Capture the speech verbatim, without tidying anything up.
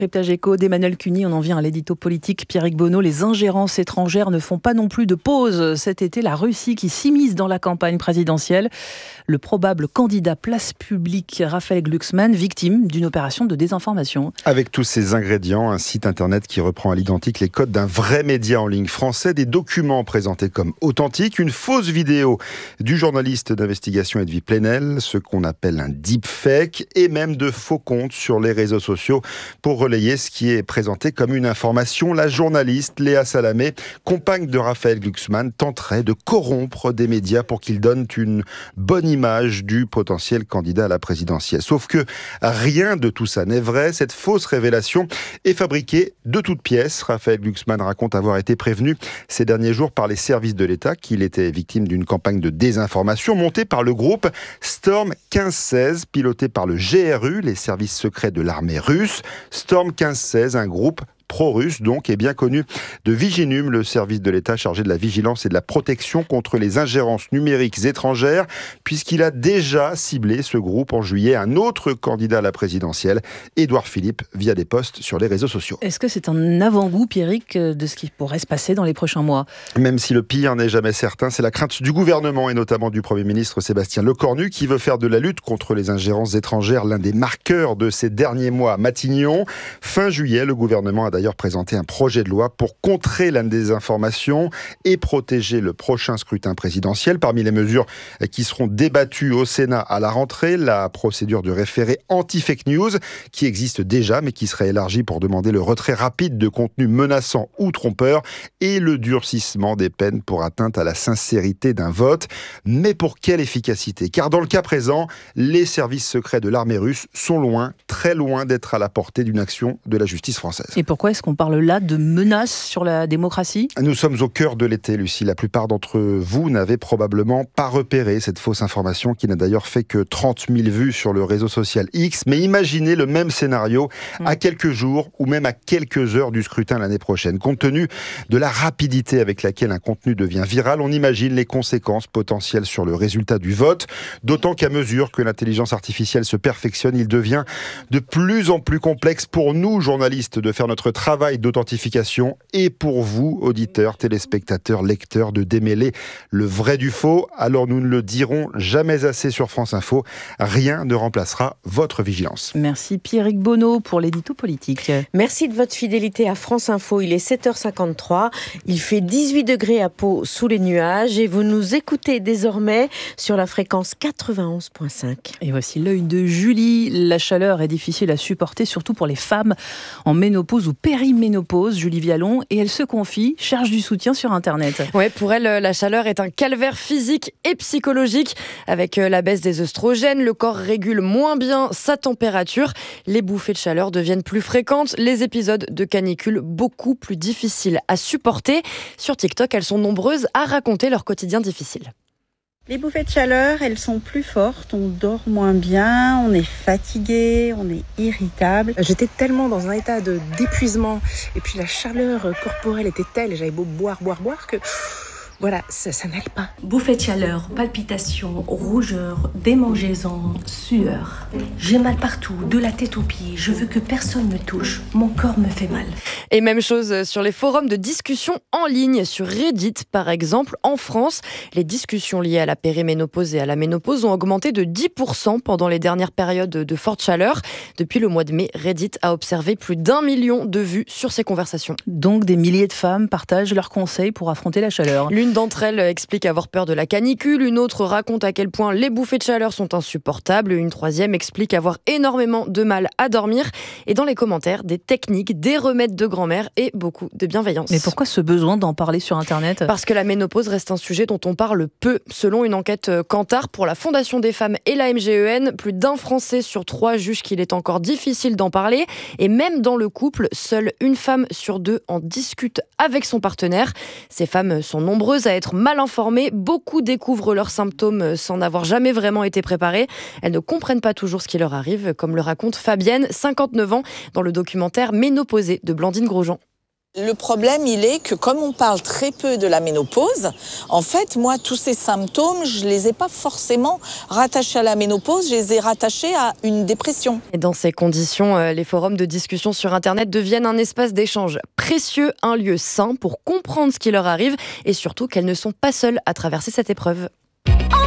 Cryptage écho d'Emmanuel Cuny, on en vient à l'édito politique. Pierrick Bonneau, les ingérences étrangères ne font pas non plus de pause. Cet été, la Russie qui s'immisce dans la campagne présidentielle. Le probable candidat place publique Raphaël Glucksmann, victime d'une opération de désinformation. Avec tous ces ingrédients, un site internet qui reprend à l'identique les codes d'un vrai média en ligne français, des documents présentés comme authentiques, une fausse vidéo du journaliste d'investigation Edwy Plenel, ce qu'on appelle un deepfake, et même de faux comptes sur les réseaux sociaux pour relayer ce qui est présenté comme une information. La journaliste Léa Salamé, compagne de Raphaël Glucksmann, tenterait de corrompre des médias pour qu'ils donnent une bonne image du potentiel candidat à la présidentielle. Sauf que rien de tout ça n'est vrai. Cette fausse révélation est fabriquée de toutes pièces. Raphaël Glucksmann raconte avoir été prévenu ces derniers jours par les services de l'État qu'il était victime d'une campagne de désinformation montée par le groupe Storm quinze seize, piloté par le G R U, les services secrets de l'armée russe. Storm quinze seize, un groupe pro-russe, donc, est bien connu de Viginum, le service de l'État chargé de la vigilance et de la protection contre les ingérences numériques étrangères, puisqu'il a déjà ciblé ce groupe en juillet un autre candidat à la présidentielle, Édouard Philippe, via des posts sur les réseaux sociaux. Est-ce que c'est un avant-goût, Pierrick, de ce qui pourrait se passer dans les prochains mois ? Même si le pire n'est jamais certain, c'est la crainte du gouvernement et notamment du Premier ministre Sébastien Lecornu qui veut faire de la lutte contre les ingérences étrangères l'un des marqueurs de ces derniers mois à Matignon. Fin juillet, le gouvernement a d'ailleurs d'ailleurs présenté un projet de loi pour contrer la désinformation et protéger le prochain scrutin présidentiel. Parmi les mesures qui seront débattues au Sénat à la rentrée, la procédure de référé anti-fake news qui existe déjà mais qui serait élargie pour demander le retrait rapide de contenus menaçants ou trompeurs et le durcissement des peines pour atteinte à la sincérité d'un vote. Mais pour quelle efficacité ? Car dans le cas présent, les services secrets de l'armée russe sont loin, très loin d'être à la portée d'une action de la justice française. Et pourquoi est-ce qu'on parle là de menaces sur la démocratie ? Nous sommes au cœur de l'été, Lucie. La plupart d'entre vous n'avaient probablement pas repéré cette fausse information qui n'a d'ailleurs fait que trente mille vues sur le réseau social X. Mais imaginez le même scénario mmh. à quelques jours ou même à quelques heures du scrutin l'année prochaine. Compte tenu de la rapidité avec laquelle un contenu devient viral, on imagine les conséquences potentielles sur le résultat du vote. D'autant qu'à mesure que l'intelligence artificielle se perfectionne, il devient de plus en plus complexe pour nous, journalistes, de faire notre travail d'authentification et pour vous, auditeurs, téléspectateurs, lecteurs, de démêler le vrai du faux. Alors nous ne le dirons jamais assez sur France Info, rien ne remplacera votre vigilance. Merci Pierrick Bonneau pour l'édito politique. Merci de votre fidélité à France Info. Il est sept heures cinquante-trois, il fait dix-huit degrés à Pau sous les nuages et vous nous écoutez désormais sur la fréquence quatre-vingt-onze virgule cinq. Et voici l'œil de Julie. La chaleur est difficile à supporter, surtout pour les femmes en ménopause ou périménopause, Julie Vialon, et elle se confie, cherche du soutien sur Internet. Ouais, pour elle, la chaleur est un calvaire physique et psychologique. Avec la baisse des œstrogènes, le corps régule moins bien sa température. Les bouffées de chaleur deviennent plus fréquentes, les épisodes de canicule beaucoup plus difficiles à supporter. Sur TikTok, elles sont nombreuses à raconter leur quotidien difficile. Les bouffées de chaleur, elles sont plus fortes, on dort moins bien, on est fatigué, on est irritable. J'étais tellement dans un état de d'épuisement et puis la chaleur corporelle était telle, j'avais beau boire, boire, boire que... Voilà, ça, ça n'allait pas. Bouffée de chaleur, palpitations, rougeur, démangeaisons, sueur. J'ai mal partout, de la tête aux pieds. Je veux que personne me touche. Mon corps me fait mal. Et même chose sur les forums de discussion en ligne. Sur Reddit, par exemple, en France, les discussions liées à la périménopause et à la ménopause ont augmenté de dix pour cent pendant les dernières périodes de forte chaleur. Depuis le mois de mai, Reddit a observé plus d'un million de vues sur ces conversations. Donc des milliers de femmes partagent leurs conseils pour affronter la chaleur. L'une d'entre elles explique avoir peur de la canicule, une autre raconte à quel point les bouffées de chaleur sont insupportables, une troisième explique avoir énormément de mal à dormir, et dans les commentaires, des techniques, des remèdes de grand-mère et beaucoup de bienveillance. Mais pourquoi ce besoin d'en parler sur Internet ? Parce que la ménopause reste un sujet dont on parle peu. Selon une enquête Kantar pour la Fondation des femmes et la M G E N, plus d'un Français sur trois juge qu'il est encore difficile d'en parler, et même dans le couple, seule une femme sur deux en discute avec son partenaire. Ces femmes sont nombreuses à être mal informées, beaucoup découvrent leurs symptômes sans n'avoir jamais vraiment été préparées. Elles ne comprennent pas toujours ce qui leur arrive, comme le raconte Fabienne, cinquante-neuf ans, dans le documentaire Ménopausée de Blandine Grosjean. Le problème, il est que comme on parle très peu de la ménopause, en fait, moi, tous ces symptômes, je les ai pas forcément rattachés à la ménopause, je les ai rattachés à une dépression. Et dans ces conditions, les forums de discussion sur Internet deviennent un espace d'échange précieux, un lieu sain pour comprendre ce qui leur arrive et surtout qu'elles ne sont pas seules à traverser cette épreuve.